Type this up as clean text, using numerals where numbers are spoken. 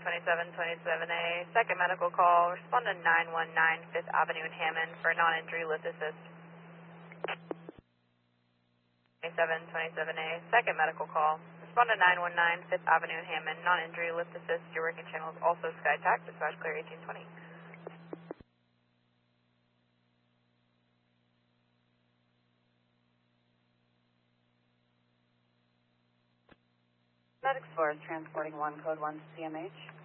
2727A, second medical call. Respond to 919 Fifth Avenue in Hammond for non-injury lift assist. 2727A, second medical call. Respond to 919 Fifth Avenue in Hammond, non-injury lift assist. Your working channel is also SkyTac. Dispatch clear 1820. Med Explorer is transporting 1, code 1 to CMH.